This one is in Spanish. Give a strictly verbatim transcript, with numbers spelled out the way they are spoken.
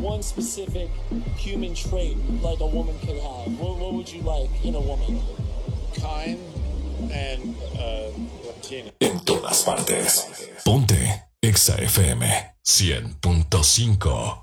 one specific human trait like a woman could have, what, what would you like in a woman? Kind and uh, Latina. En todas partes. Ponte Exa F M cien punto cinco.